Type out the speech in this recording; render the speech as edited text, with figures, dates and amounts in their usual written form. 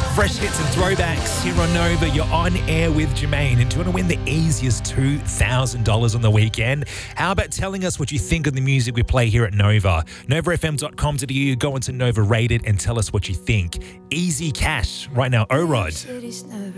Fresh hits and throwbacks here on Nova. You're on air with Jermaine. And do you want to win the easiest $2,000 on the weekend? How about telling us what you think of the music we play here at Nova? NovaFM.com.au. Go into Nova Rated and tell us what you think. Easy cash right now. O-Rod.